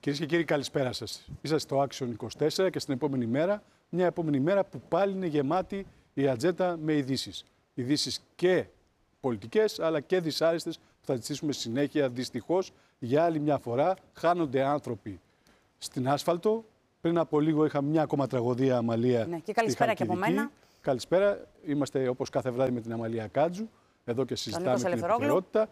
Κυρίες και κύριοι, καλησπέρα σας. Είσαστε στο Action 24 και στην επόμενη μέρα, μια επόμενη μέρα που πάλι είναι γεμάτη η ατζέντα με ειδήσεις. Ειδήσεις και πολιτικές, αλλά και δυσάρεστες που θα ζητήσουμε συνέχεια. Δυστυχώς, για άλλη μια φορά, χάνονται άνθρωποι στην άσφαλτο. Πριν από λίγο είχαμε μια ακόμα τραγωδία, Αμαλία. Ναι, και καλησπέρα και από μένα. Καλησπέρα. Είμαστε όπως κάθε βράδυ με την Αμαλία Κάτζου. Εδώ και συζητάμε την επικαιρότητα.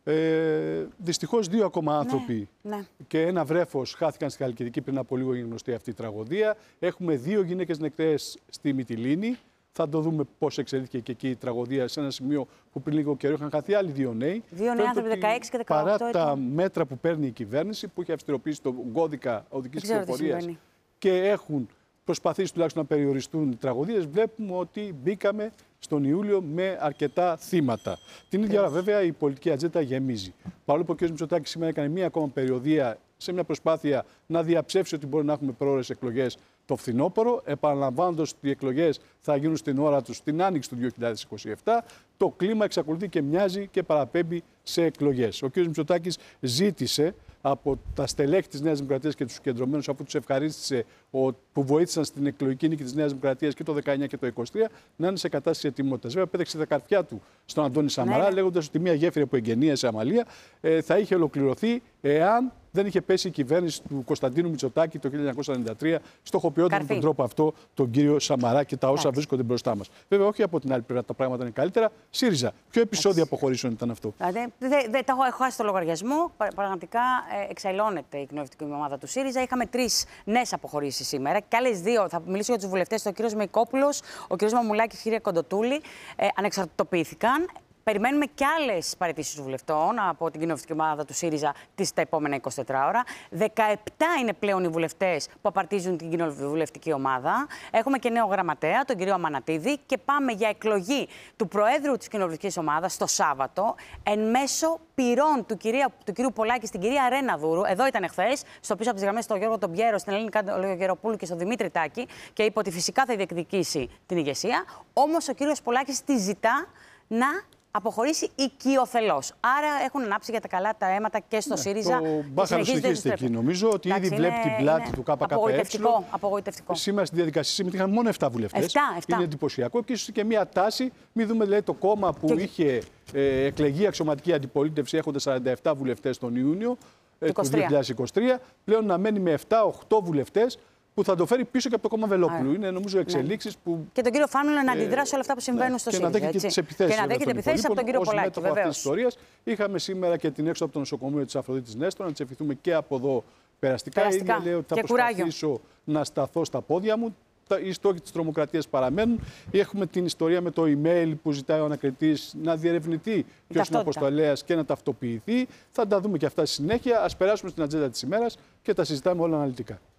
Δυστυχώς, δύο ακόμα άνθρωποι και ένα βρέφος χάθηκαν στη Χαλκιδική πριν από λίγο, είναι γνωστή αυτή η τραγωδία. Έχουμε δύο γυναίκες νεκρές στη Μυτιλήνη. Θα το δούμε πώς εξελίχθηκε και εκεί η τραγωδία, σε ένα σημείο που πριν λίγο καιρό είχαν χαθεί άλλοι δύο νέοι. Δύο νέοι άνθρωποι, 16 και 18. Παρά τα μέτρα που παίρνει η κυβέρνηση, που έχει αυστηροποιήσει τον κώδικα οδικής κυκλοφορίας και έχουν προσπαθήσει τουλάχιστον να περιοριστούν οι τραγωδίες, βλέπουμε ότι μπήκαμε στον Ιούλιο με αρκετά θύματα. Την ίδια ώρα, βέβαια, η πολιτική ατζέντα γεμίζει. Παρόλο που ο κ. Μητσοτάκης σήμερα έκανε μία ακόμα περιοδεία σε μια προσπάθεια να διαψεύσει ότι μπορεί να έχουμε πρόορες εκλογές το φθινόπωρο, επαναλαμβάνοντας ότι οι εκλογές θα γίνουν στην ώρα τους την άνοιξη του 2027, το κλίμα εξακολουθεί και μοιάζει και παραπέμπει σε εκλογές. Ο κ. Μητσοτάκης ζήτησε από τα στελέχη της Νέας Δημοκρατίας και τους συγκεντρωμένους, αφού τους ευχαρίστησε που βοήθησαν στην εκλογική νίκη της Νέας Δημοκρατίας και το 19 και το 23, να είναι σε κατάσταση ετοιμότητας. Βέβαια, πέταξε τα καρφιά του στον Αντώνη Σαμαρά, λέγοντας ότι μια γέφυρα που εγγενίασε, Αμαλία, θα είχε ολοκληρωθεί εάν δεν είχε πέσει η κυβέρνηση του Κωνσταντίνου Μητσοτάκη το 1993, στοχοποιώντας με τον τρόπο αυτό τον κύριο Σαμαρά και τα όσα βρίσκονται μπροστά μας. Βέβαια, όχι από την άλλη πλευρά τα πράγματα είναι καλύτερα. ΣΥΡΙΖΑ, ποιο επεισόδιο αποχωρήσεων ήταν αυτό? Δεν έχω χάσει το λογαριασμό. Πραγματικά εξαϊλώνεται η κοινοβουλευτική ομάδα του ΣΥΡΙΖΑ. Είχαμε 3 νέες αποχωρήσεις σήμερα και άλλες 2. Θα μιλήσω για τους βουλευτές. Ο κ. Μεϊκόπουλος, ο κ. Μαμουλάκης, η κυρία Κοντοτούλη ανεξαρτητοποιήθηκαν. Περιμένουμε και άλλες παραιτήσεις βουλευτών από την κοινοβουλευτική ομάδα του ΣΥΡΙΖΑ τα επόμενα 24 ώρα. 17 είναι πλέον οι βουλευτές που απαρτίζουν την κοινοβουλευτική ομάδα. Έχουμε και νέο γραμματέα, τον κύριο Αμανατίδη, και πάμε για εκλογή του Προέδρου της κοινοβουλευτικής ομάδας το Σάββατο, εν μέσω πυρών του κυρίου Πολάκη στην κυρία Ρένα Δούρου. Εδώ ήταν εχθές, στο πίσω από τις γραμμές, στον Γιώργο τον Πιέρο, στην Ελένη Γεροπούλου και στον Δημήτρη Τάκη, και είπε ότι φυσικά θα διεκδικήσει την ηγεσία. Όμως ο κύριος Πολάκης τη ζητά να αποχωρήσει οικειοθελώς. Άρα έχουν ανάψει για τα καλά τα αίματα και στο ΣΥΡΙΖΑ. Το μπάχαλο συνεχίζεται εκεί. Νομίζω ότι ήδη βλέπει την πλάτη του ΚΚΕ. Απογοητευτικό. Σήμερα στη διαδικασία συμμετείχαν μόνο 7 βουλευτές. 7. Είναι εντυπωσιακό και ίσως και μια τάση. Μην δούμε, δηλαδή, το κόμμα που είχε εκλεγεί αξιωματική αντιπολίτευση έχοντας 47 βουλευτές τον Ιούνιο του 2023, πλέον να μένει με 7-8 βουλευτές, που θα το φέρει πίσω και από το κόμμα Βελόπουλου. Είναι, νομίζω, εξελίξεις που. Και τον κύριο Φάνουλα να αντιδράσει όλα αυτά που συμβαίνουν στο ΣΥΡΙΖΑ. Και να δέχεται τις επιθέσεις. Και να δέχεται επιθέσεις από τον κύριο Πολάκη. Αυτής της ιστορίας. Είχαμε σήμερα και την έξω από το νοσοκομείο της Αφροδίτης Νέστορα. Να της ευχηθούμε και από εδώ περαστικά. Η ίδια λέει ότι θα προσπαθήσω να σταθώ στα πόδια μου. Οι στόχοι της τρομοκρατίας παραμένουν. Έχουμε την ιστορία με το email που ζητάει ο ανακριτής να διερευνηθεί ποιος είναι ο αποστολέας και να ταυτοποιηθεί. Θα τα δούμε και αυτά στη συνέχεια. Ας περάσουμε στην ατζέντα της ημέρας και τα συζητάμε όλα αναλυτικά.